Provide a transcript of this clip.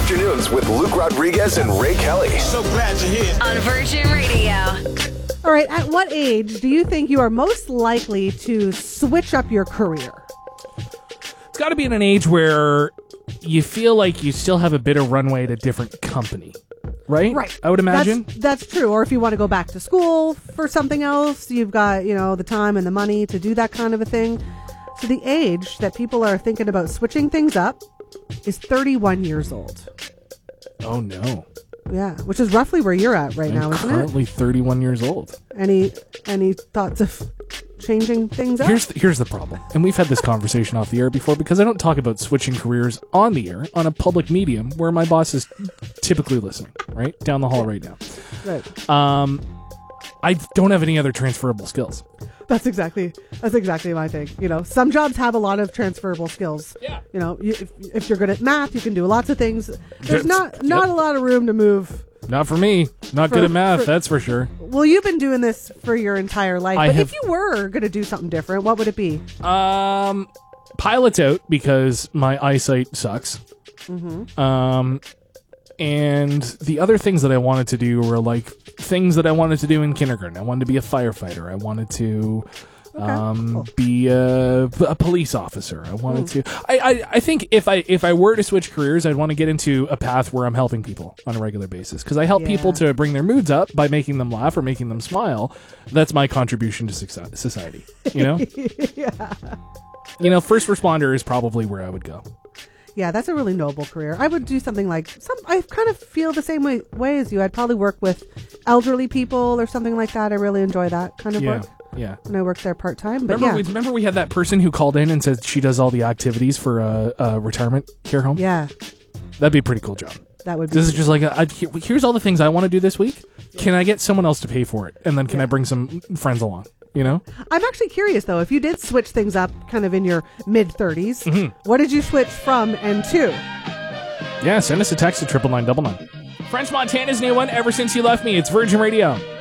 Afternoons with Luke Rodriguez and Ray Kelly. So glad you're here. On Virgin Radio. All right, at what age do you think you are most likely to switch up your career? It's got to be in an age where you feel like you still have a bit of runway at a different company, right? Right. I would imagine. That's true. Or if you want to go back to school for something else, you've got, the time and the money to do that kind of a thing. So the age that people are thinking about switching things up is 31 years old. Oh, no. Yeah, which is roughly where you're at right now, isn't it? Currently 31 years old. Any thoughts of changing things up? Here's the problem. And we've had this conversation off the air before because I don't talk about switching careers on the air on a public medium where my boss is typically listening, right? Down the hall right now. Right. I don't have any other transferable skills. That's exactly my thing. Some jobs have a lot of transferable skills. Yeah. If you're good at math, you can do lots of things. There's not a lot of room to move. Not for me. Not good at math, that's for sure. Well, you've been doing this for your entire life. If you were going to do something different, what would it be? Pilot's out because my eyesight sucks. Mm-hmm. And the other things that I wanted to do were like things that I wanted to do in kindergarten. I wanted to be a firefighter. I wanted to be a police officer. I wanted to. I think if I were to switch careers, I'd want to get into a path where I'm helping people on a regular basis because I help people to bring their moods up by making them laugh or making them smile. That's my contribution to society. Yeah. First responder is probably where I would go. Yeah, that's a really noble career. I would do something like I kind of feel the same way as you. I'd probably work with elderly people or something like that. I really enjoy that kind of work. Yeah. And I worked there part-time. But Remember we had that person who called in and said she does all the activities for a retirement care home? Yeah. That'd be a pretty cool job. That would be. This is just like, here's all the things I want to do this week. Can I get someone else to pay for it? And then can I bring some friends along? I'm actually curious, though, if you did switch things up kind of in your mid-30s, what did you switch from and to? Yeah, send us a text at 99999. French Montana's new one, Ever Since You Left Me. It's Virgin Radio.